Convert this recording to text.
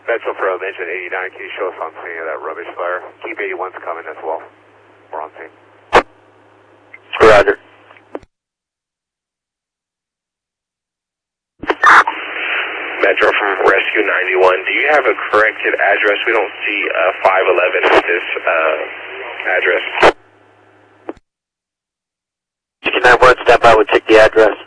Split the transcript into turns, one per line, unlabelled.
Metro for Engine 89, can you show us on scene of that rubbish fire? Keep 81's coming as well. We're on scene.
Roger.
Metro from Rescue 91, do you have a corrected address? We don't see 511 at this address.
69-1, stand by, we'll check the address.